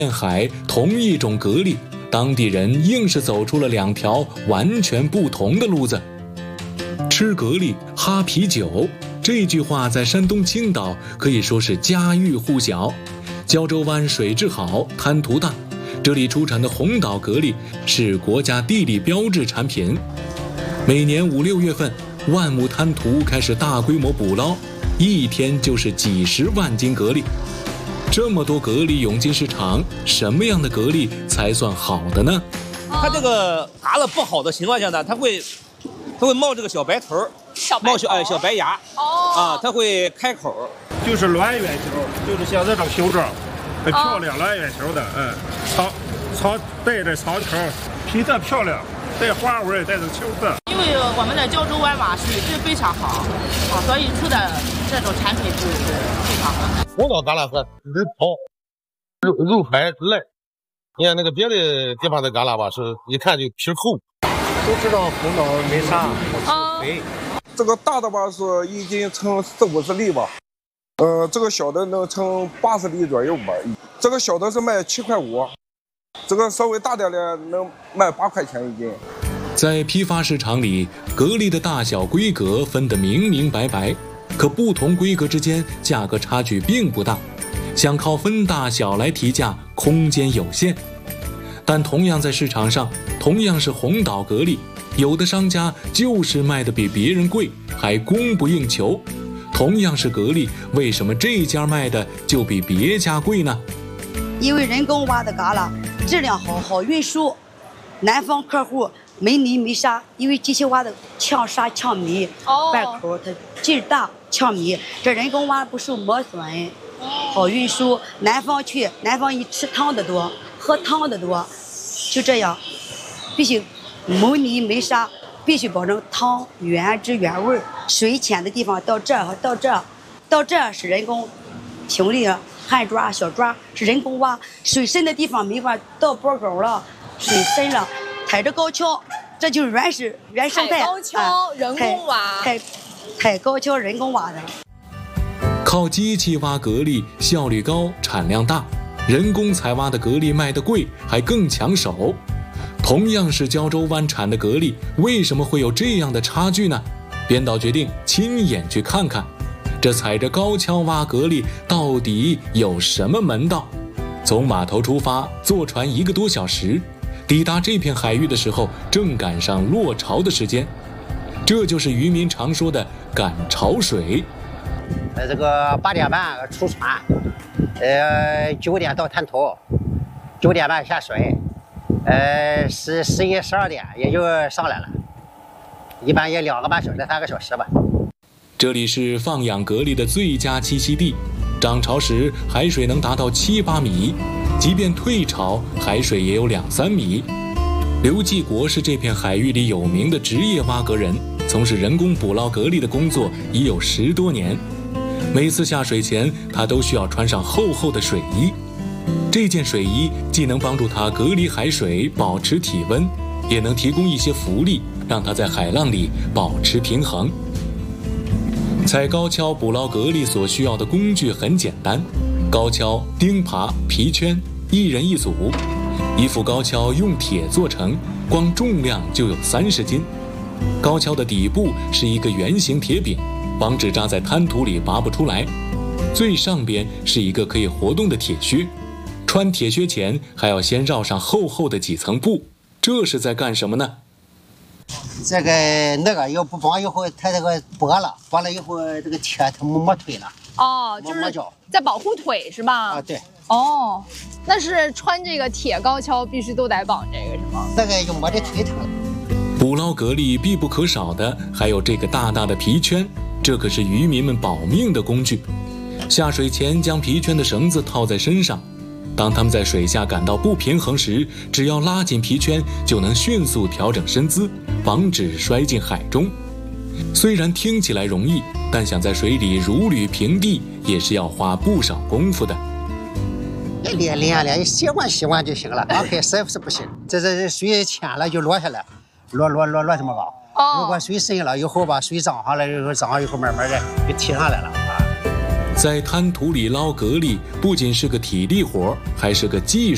海同一种蛤蜊，当地人硬是走出了2条完全不同的路子。吃蛤蜊哈啤酒，这句话在山东青岛可以说是家喻户晓。胶州湾水质好，滩涂大，这里出产的红岛蛤蜊是国家地理标志产品。每年5、6月份，万亩滩涂开始大规模捕捞，一天就是几十万斤蛤蜊。这么多蛤蜊涌进市场，什么样的蛤蜊才算好的呢？ 它这个蛤蜊不好的情况下呢，它会冒这个小白头儿，冒小白牙，它会开口， 就是卵圆球，就是像这种形状，很漂亮，卵圆球的，带着长条，皮特漂亮，带花纹，带着青色。 因为我们的胶州湾嘛水质非常好，所以出的这种产品就是非常好。 红岛蛤蜊和能炒肉排之类。你看那个别的地方的蛤蜊吧，是一看就皮厚。 都知道红岛没啥，好吃肥。 这个大的吧是1斤称40、50粒吧，这个小的能称80粒左右吧。这个小的是卖7块5，这个稍微大点的能卖8块钱1斤。 在批发市场里，蛤蜊的大小规格分得明明白白，可不同规格之间价格差距并不大，想靠分大小来提价，空间有限。但同样在市场上，同样是红岛蛤蜊，有的商家就是卖得比别人贵，还供不应求。同样是蛤蜊，为什么这家卖的就比别家贵呢？ 因为人工挖的蛤蜊质量好，好运输。南方客户没泥没沙，因为机器挖的呛沙呛泥，半口它劲儿大呛泥，这人工挖不受磨损，好运输。南方一吃汤的多，喝汤的多，就这样，必须没泥没沙，必须保证汤原汁原味。水浅的地方到这和到这是人工平力旱抓小抓是人工挖，水深的地方没法到波沟了，水深了踩着高跷，这就是原生态。 高跷人工挖， 踩高跷人工挖的。 靠机器挖蛤蜊效率高，产量大，人工采挖的蛤蜊卖得贵，还更抢手。同样是胶州湾产的蛤蜊，为什么会有这样的差距呢？编导决定亲眼去看看，这踩着高跷挖蛤蜊到底有什么门道。从码头出发，坐船1个多小时，抵达这片海域的时候，正赶上落潮的时间，这就是渔民常说的赶潮水。 这个8点半出船，9点到滩头，9点半下水，11、12点也就上来了，一般也2个半小时、3个小时吧。 这里是放养蛤蜊的最佳栖息地，涨潮时海水能达到7、8米，即便退潮，海水也有2、3米。刘继国是这片海域里有名的职业挖蛤人，从事人工捕捞蛤蜊的工作已有10多年。每次下水前，他都需要穿上厚厚的水衣。这件水衣既能帮助他隔离海水，保持体温，也能提供一些浮力，让他在海浪里保持平衡。踩高跷捕捞蛤蜊所需要的工具很简单，高跷、钉耙、皮圈，1人1组。一副高跷用铁做成，光重量就有30斤。高跷的底部是一个圆形铁柄，防止扎在滩涂里拔不出来。最上边是一个可以活动的铁靴，穿铁靴前还要先绕上厚厚的几层布，这是在干什么呢？ 这个要不绑以后，它这个剥了以后，这个铁它没腿了。 就是在保护腿是吧？ 对。 那是穿这个铁高跷必须都得绑这个是吗？ 这个就没这腿疼。 捕捞蛤蜊必不可少的还有这个大大的皮圈，这可是渔民们保命的工具。下水前将皮圈的绳子套在身上，当他们在水下感到不平衡时，只要拉紧皮圈，就能迅速调整身姿，防止摔进海中。虽然听起来容易，但想在水里如履平地，也是要花不少功夫的。 练，习惯就行了。刚开始是不行，这水浅了就落下来，落这么高。如果水深了以后吧，水涨上来以后，慢慢的就提上来了。 在滩涂里捞蛤蜊，不仅是个体力活，还是个技术。